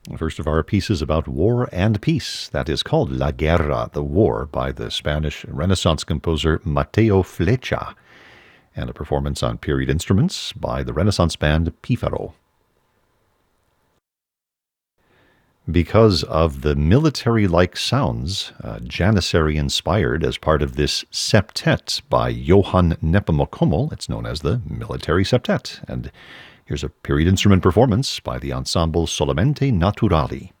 The first of our pieces about war and peace. That is called La Guerra, the War, by the Spanish Renaissance composer Mateo Flecha, and a performance on period instruments by the Renaissance band Pífaro. Because of the military-like sounds, Janissary inspired as part of this septet by Johann Nepomuk. It's known as the Military Septet, and here's a period instrument performance by the ensemble Solamente Naturali.